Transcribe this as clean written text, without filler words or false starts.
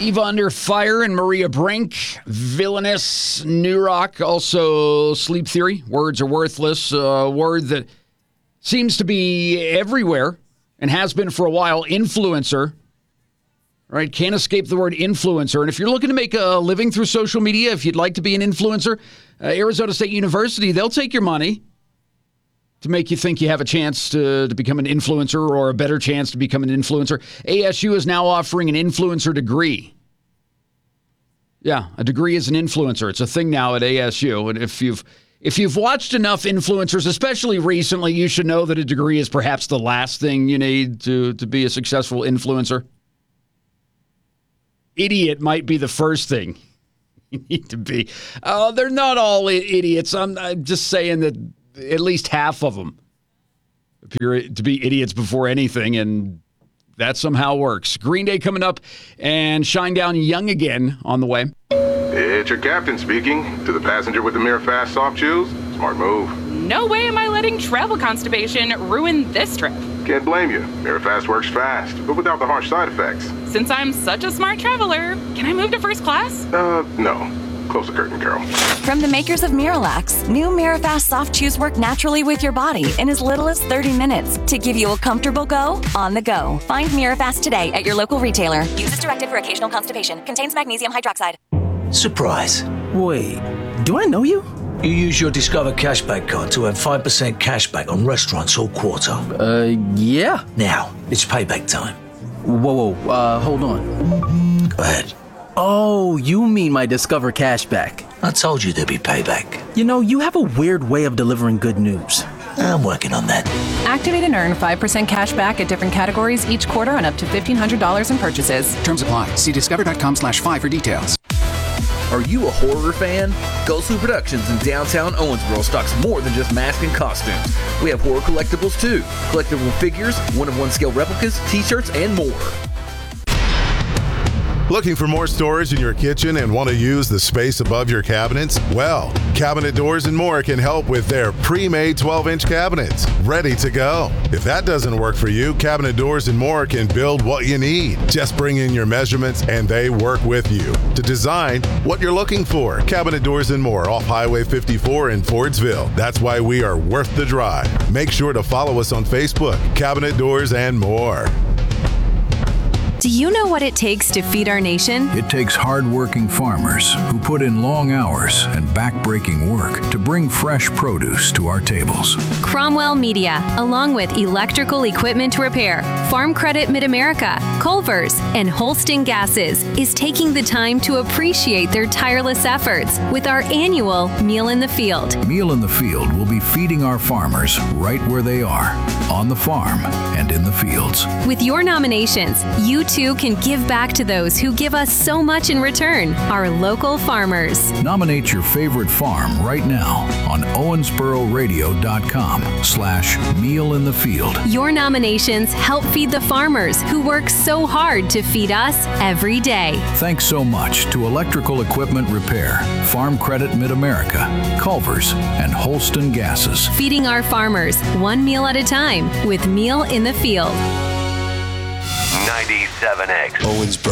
Diva Under Fire and Maria Brink. Villainous, New Rock, also Sleep Theory. Words are worthless. A word that seems to be everywhere and has been for a while. Influencer. Right? Can't escape the word influencer. And if you're looking to make a living through social media, if you'd like to be an influencer, Arizona State University, they'll take your money to make you think you have a chance to become an influencer or a better chance to become an influencer. ASU is now offering an influencer degree. Yeah, a degree as an influencer. It's a thing now at ASU. And if you've watched enough influencers, especially recently, you should know that a degree is perhaps the last thing you need to be a successful influencer. Idiot might be the first thing you need to be. They're not all idiots. I'm just saying that at least half of them appear to be idiots before anything, and that somehow works. Green Day coming up, and Shinedown Young again on the way. It's your captain speaking. To the passenger with the Mirror Fast soft chews, smart move. No way am I letting travel constipation ruin this trip. Can't blame you. Mirror Fast works fast, but without the harsh side effects. Since I'm such a smart traveler, can I move to first class? No. Close the curtain, Carol. From the makers of Miralax, new Mirafast soft chews work naturally with your body in as little as 30 minutes to give you a comfortable go on the go. Find Mirafast today at your local retailer. Use as directed for occasional constipation. Contains magnesium hydroxide. Surprise. Wait, do I know you? You use your Discover Cashback card to earn 5% cashback on restaurants all quarter. Yeah. Now, it's payback time. Whoa, hold on. Go ahead. Oh, you mean my Discover Cashback. I told you there'd be payback. You know, you have a weird way of delivering good news. I'm working on that. Activate and earn 5% cash back at different categories each quarter on up to $1,500 in purchases. Terms apply. See discover.com/5 for details. Are you a horror fan? Ghostly Productions in downtown Owensboro stocks more than just masks and costumes. We have horror collectibles too. Collectible figures, one-of-one scale replicas, t-shirts, and more. Looking for more storage in your kitchen and want to use the space above your cabinets? Well, Cabinet Doors and More can help with their pre-made 12-inch cabinets, ready to go. If that doesn't work for you, Cabinet Doors and More can build what you need. Just bring in your measurements and they work with you to design what you're looking for. Cabinet Doors and More off Highway 54 in Fordsville. That's why we are worth the drive. Make sure to follow us on Facebook, Cabinet Doors and More. Do you know what it takes to feed our nation? It takes hard-working farmers who put in long hours and back-breaking work to bring fresh produce to our tables. Cromwell Media, along with Electrical Equipment Repair, Farm Credit Mid-America, Culver's, and Holston Gases, is taking the time to appreciate their tireless efforts with our annual Meal in the Field. Meal in the Field will be feeding our farmers right where they are, on the farm and in the fields. With your nominations, you too can give back to those who give us so much in return, our local farmers. Nominate your favorite farm right now on owensbororadio.com/Meal in the Field. Your nominations help feed the farmers who work so hard to feed us every day. Thanks so much to Electrical Equipment Repair, Farm Credit Mid-America, Culver's, and Holston Gases. Feeding our farmers one meal at a time with Meal in the Field. 97X. Owensboro.